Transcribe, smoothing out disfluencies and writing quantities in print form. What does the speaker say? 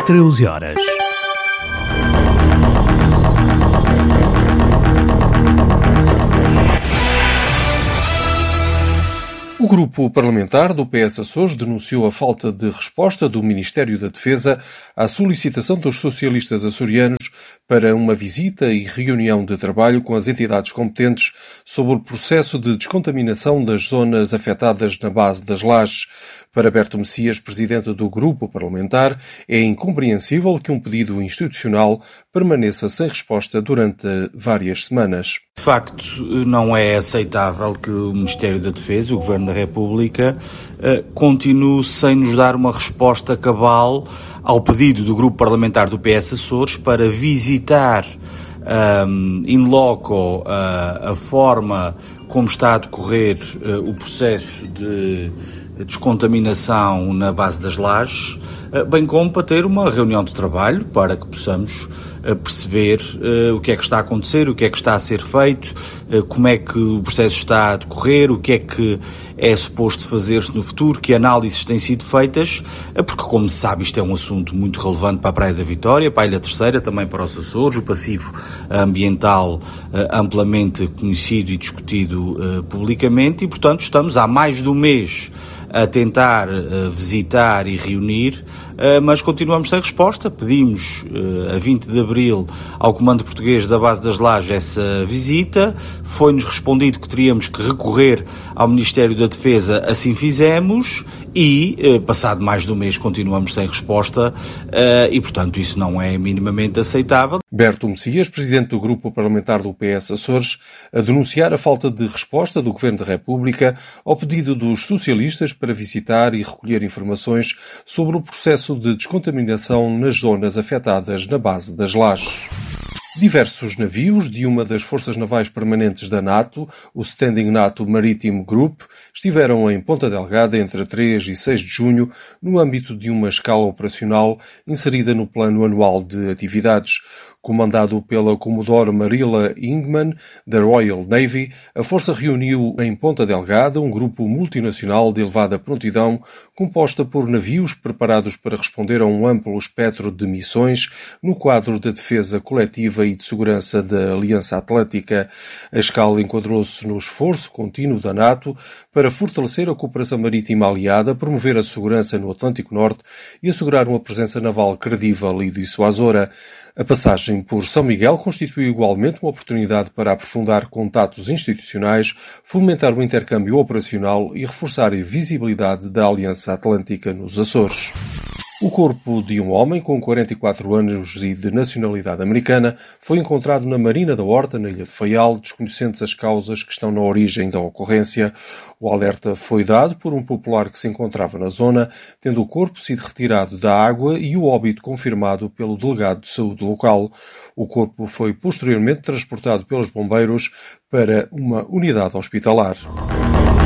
13 horas. O grupo parlamentar do PS Açores denunciou a falta de resposta do Ministério da Defesa à solicitação dos socialistas açorianos para uma visita e reunião de trabalho com as entidades competentes sobre o processo de descontaminação das zonas afetadas na base das Lajes. Para Berto Messias, presidente do grupo parlamentar, é incompreensível que um pedido institucional permaneça sem resposta durante várias semanas. De facto, não é aceitável que o Ministério da Defesa, o Governo da República, continue sem nos dar uma resposta cabal ao pedido do grupo parlamentar do PS Açores para visitar in loco a forma como está a decorrer o processo de descontaminação na base das Lajes, bem como para ter uma reunião de trabalho para que possamos perceber o que é que está a acontecer, o que é que está a ser feito, como é que o processo está a decorrer, o que é suposto fazer-se no futuro, que análises têm sido feitas, porque, como se sabe, isto é um assunto muito relevante para a Praia da Vitória, para a Ilha Terceira, também para os Açores, o passivo ambiental amplamente conhecido e discutido publicamente, e, portanto, estamos há mais de um mês a tentar visitar e reunir, mas continuamos sem resposta. Pedimos a 20 de abril ao Comando Português da Base das Lajes essa visita, foi-nos respondido que teríamos que recorrer ao Ministério da Defesa, assim fizemos, e passado mais de um mês continuamos sem resposta e, portanto, isso não é minimamente aceitável. Berto Messias, presidente do grupo parlamentar do PS Açores, a denunciar a falta de resposta do Governo da República ao pedido dos socialistas para visitar e recolher informações sobre o processo de descontaminação nas zonas afetadas na base das Lajes. Diversos navios de uma das forças navais permanentes da NATO, o Standing NATO Maritime Group, estiveram em Ponta Delgada entre 3 e 6 de junho no âmbito de uma escala operacional inserida no Plano Anual de Atividades. Comandado pela Commodore Marilla Ingman, da Royal Navy, a força reuniu em Ponta Delgada um grupo multinacional de elevada prontidão, composta por navios preparados para responder a um amplo espectro de missões no quadro da defesa coletiva e de segurança da Aliança Atlântica. A escala enquadrou-se no esforço contínuo da NATO para fortalecer a cooperação marítima aliada, promover a segurança no Atlântico Norte e assegurar uma presença naval credível e dissuasora. A passagem por São Miguel constituiu igualmente uma oportunidade para aprofundar contatos institucionais, fomentar o intercâmbio operacional e reforçar a visibilidade da Aliança Atlântica nos Açores. O corpo de um homem com 44 anos e de nacionalidade americana foi encontrado na Marina da Horta, na Ilha de Faial, desconhecendo as causas que estão na origem da ocorrência. O alerta foi dado por um popular que se encontrava na zona, tendo o corpo sido retirado da água e o óbito confirmado pelo delegado de saúde local. O corpo foi posteriormente transportado pelos bombeiros para uma unidade hospitalar.